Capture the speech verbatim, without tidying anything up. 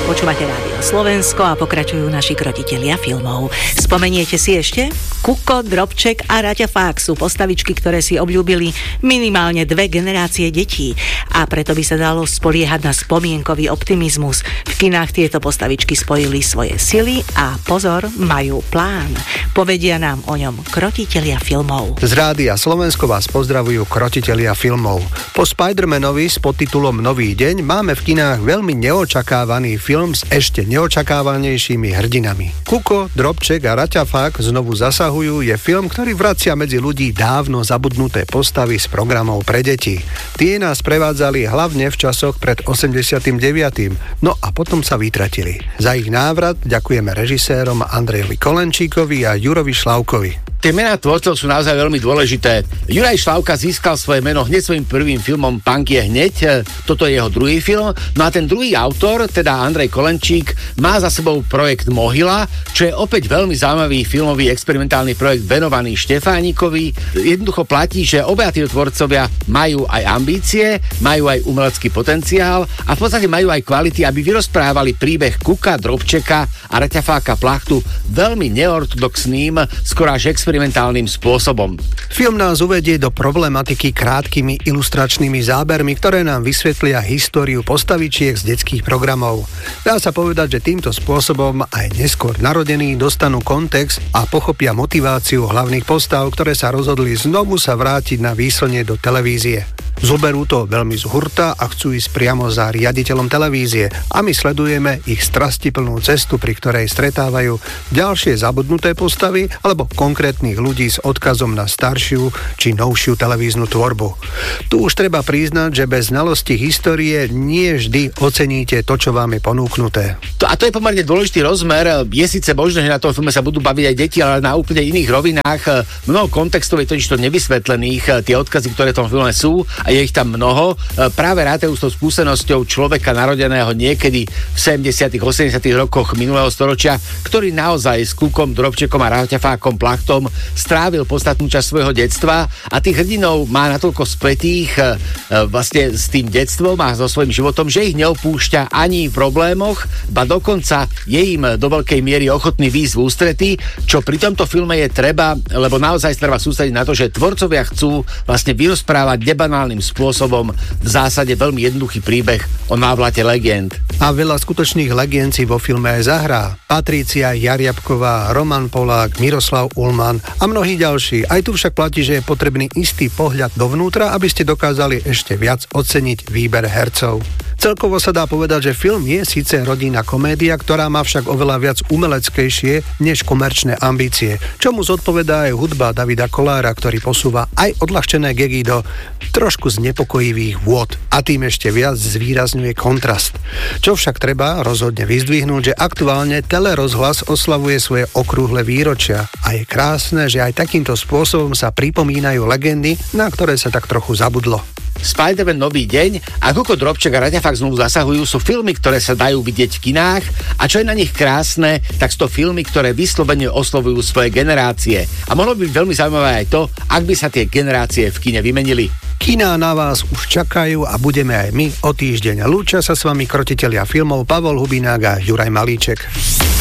Počúvate Rádio Slovensko a pokračujú naši krotitelia filmov. Spomeniete si ešte? Kuko, Drobček a Raťa Fák sú postavičky, ktoré si obľúbili minimálne dve generácie detí a preto by sa dalo spoliehať na spomienkový optimizmus. V kinách tieto postavičky spojili svoje sily a pozor, majú plán. Povedia nám o ňom krotitelia filmov. Z Rádia Slovensko vás pozdravujú krotitelia filmov. Po Spider-Manovi s podtitulom Nový deň máme v kinách veľmi neočakávaný film s ešte neočakávanejšími hrdinami. Kuko, Drobček a Raťa Fák znovu zasahujú je film, ktorý vracia medzi ľudí dávno zabudnuté postavy z programov pre deti. Tie nás prevádzali hlavne v časoch pred osemdesiatym deviatym No a potom sa vytratili. Za ich návrat ďakujeme režisérom Andrejovi Kolenčíkovi a Jurovi Šlavkovi. Tie mená tvorcov sú naozaj veľmi dôležité. Juraj Šlavka získal svoje meno hneď svojím prvým filmom Punk je hneď. Toto je jeho druhý film. No a ten druhý autor, teda Andrej Kolenčík, má za sebou projekt Mohyla, čo je opäť veľmi zaujímavý filmový experimentálny projekt venovaný Štefánikovi. Jednoducho platí, že obaja tí tvorcovia majú aj ambície, majú aj umelecký potenciál a v podstate majú aj kvality, aby vyrozprávali príbeh Kuka, Drobčeka a Raťa Fáka Plachtu veľmi neortodoxným, skoro až experimentálnym spôsobom. Film nás uvedie do problematiky krátkými ilustračnými zábermi, ktoré nám vysvetlia históriu postavičiek z detských programov. Dá sa povedať, že týmto spôsobom aj neskôr narodení dostanú kontext a pochopia motiváciu hlavných postav, ktoré sa rozhodli znovu sa vrátiť na výslnie do televízie. Zoberú to veľmi z hurta a chcú ísť priamo za riaditeľom televízie a my sledujeme ich strastiplnú cestu, pri ktorej stretávajú ďalšie zabudnuté postavy alebo konkrétnych ľudí s odkazom na staršiu či novšiu televíznu tvorbu. Tu už treba priznať, že bez znalosti histórie nie vždy oceníte to, čo vám je ponúknuté. A to je pomerne dôležitý rozmer. Je síce možné, že na tom filme sa budú baviť aj deti, ale na úplne iných rovinách. Mnoho kontextov je totiž to nevysvetlených, tie odkazy, ktoré v tom filme sú, a je ich tam mnoho. Práve rátajú s tou skúsenosťou človeka narodeného niekedy v sedemdesiatych osemdesiatych rokoch minulého storočia, ktorý naozaj s Kukom, Drobčekom a Raťa Fákom Plachtom strávil podstatnú časť svojho detstva a tých hrdinov má natoľko spätých vlastne s tým detstvom a so svojím životom, že ich neopúšťa ani v problémoch, ba dokonca je im do veľkej miery ochotný výjsť v ústrety, čo pri tomto filme je treba, lebo naozaj treba sústrediť na to, že tvorcovia chcú vlastne vyrozprávať nebanálnym spôsobom v zásade veľmi jednoduchý príbeh o návlate legend. A veľa skutočných legend si vo filme aj zahrá. Patrícia Jariabková, Roman Polák, Miroslav Ullman a mnohí ďalší. Aj tu však platí, že je potrebný istý pohľad dovnútra, aby ste dokázali ešte viac oceniť výber hercov. Celkovo sa dá povedať, že film je síce rodinná komédia, ktorá má však oveľa viac umeleckejšie než komerčné ambície, čomu zodpovedá aj hudba Davida Kolára, ktorý posúva aj odľahčené gegy do trošku znepokojivých vôd a tým ešte viac zvýrazňuje kontrast. Čo však treba rozhodne vyzdvihnúť, že aktuálne Telerozhlas oslavuje svoje okrúhle výročia a je krásne, že aj takýmto spôsobom sa pripomínajú legendy, na ktoré sa tak trochu zabudlo. Spider-Man Nový deň a Kuko, Drobček a Raťa Fák znovu zasahujú sú filmy, ktoré sa dajú vidieť v kinách a čo je na nich krásne, tak sú to filmy, ktoré vyslovene oslovujú svoje generácie. A mohlo by byť veľmi zaujímavé aj to, ak by sa tie generácie v kine vymenili. Kiná na vás už čakajú a budeme aj my o týždeň. Lúčia sa s vami krotitelia filmov Pavol Hubinák a Juraj Malíček.